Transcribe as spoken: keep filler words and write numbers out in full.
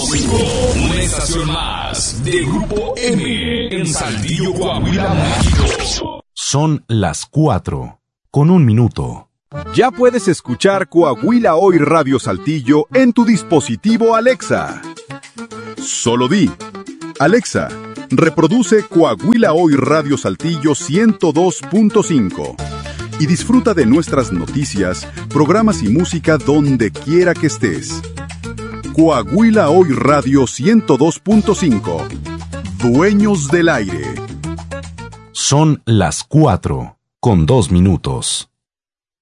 cinco, una estación más de Grupo M en Saltillo, Coahuila, México. Son las cuatro, con un minuto. Ya puedes escuchar Coahuila Hoy Radio Saltillo en tu dispositivo Alexa. Solo di, Alexa, reproduce Coahuila Hoy Radio Saltillo ciento dos punto cinco y disfruta de nuestras noticias, programas y música donde quiera que estés. Coahuila Hoy Radio ciento dos punto cinco. Dueños del aire. Son las cuatro, con dos minutos.